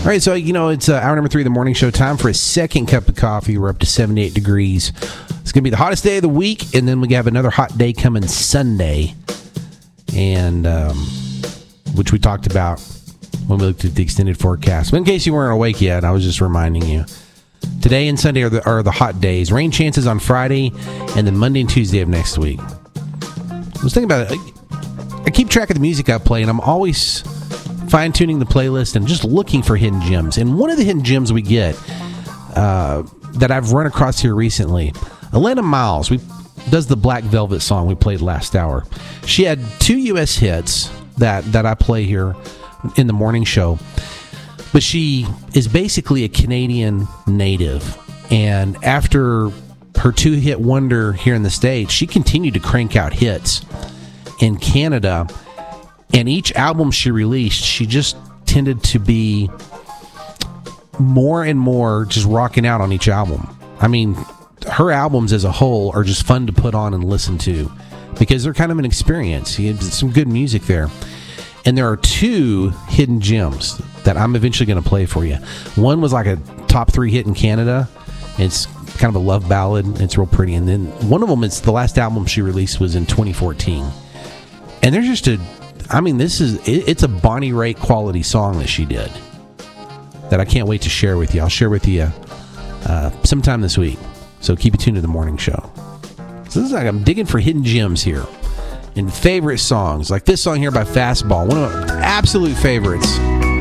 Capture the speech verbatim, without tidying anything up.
All right, so, you know, it's uh, hour number three of the morning show. Time for a second cup of coffee. We're up to seventy-eight degrees. It's going to be the hottest day of the week, and then we have another hot day coming Sunday, and um, which we talked about when we looked at the extended forecast. But in case you weren't awake yet, I was just reminding you. Today and Sunday are the, are the hot days. Rain chances on Friday, and then Monday and Tuesday of next week. I was thinking about it. I, I keep track of the music I play, and I'm always fine-tuning the playlist and just looking for hidden gems. And one of the hidden gems we get uh, that I've run across here recently, Alana Miles, we does the Black Velvet song we played last hour. She had two U S hits that, that I play here in the morning show, but she is basically a Canadian native. And after her two-hit wonder here in the States, she continued to crank out hits in Canada. And each album she released, she just tended to be more and more just rocking out on each album. I mean, her albums as a whole are just fun to put on and listen to because they're kind of an experience. You have some good music there. And there are two hidden gems that I'm eventually going to play for you. One was like a top three hit in Canada. It's kind of a love ballad. It's real pretty. And then one of them, it's the last album she released was in twenty fourteen. And there's just a... I mean, this is it, it's a Bonnie Raitt quality song that she did that I can't wait to share with you. I'll share with you uh, sometime this week. So keep it tuned to the morning show. So this is like I'm digging for hidden gems here and favorite songs, like this song here by Fastball, one of my absolute favorites.